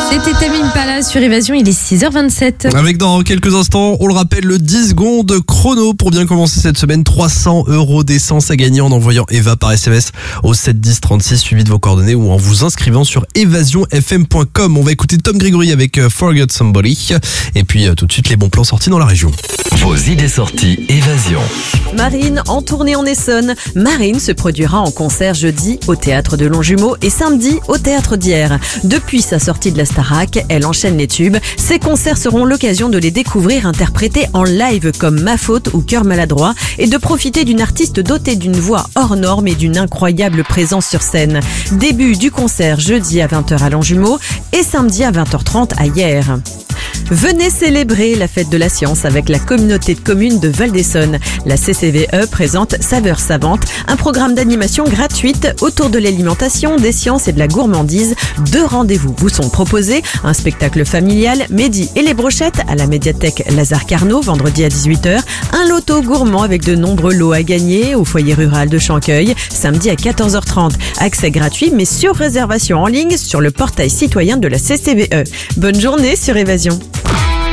C'était Tame Impala sur Évasion, il est 6h27. Avec dans quelques instants, on le rappelle, le 10 secondes chrono pour bien commencer cette semaine. 300 € d'essence à gagner en envoyant Eva par SMS au 7 10 36, suivi de vos coordonnées ou en vous inscrivant sur evasionfm.com. On va écouter Tom Grégory avec Forget Somebody. Et puis tout de suite, les bons plans sortis dans la région. Vos idées sorties Évasion. Marine en tournée en Essonne. Marine se produira en concert jeudi au Théâtre de Longjumeau et samedi au Théâtre d'Hyères. Depuis sa sortie de la Starac, elle enchaîne les tubes. Ces concerts seront l'occasion de les découvrir interprétés en live comme Ma Faute ou Cœur Maladroit et de profiter d'une artiste dotée d'une voix hors norme et d'une incroyable présence sur scène. Début du concert jeudi à 20h à Longjumeau et samedi à 20h30 à Hyères. Venez célébrer la fête de la science avec la communauté de communes de Val-d'Essonne. La CCVE présente Saveurs Savantes, un programme d'animation gratuite autour de l'alimentation, des sciences et de la gourmandise. 2 rendez-vous vous sont proposés, un spectacle familial, Mehdi et les brochettes à la médiathèque Lazare Carnot, vendredi à 18h, un loto gourmand avec de nombreux lots à gagner au foyer rural de Chancueil, samedi à 14h30. Accès gratuit mais sur réservation en ligne sur le portail citoyen de la CCVE. Bonne journée sur Évasion.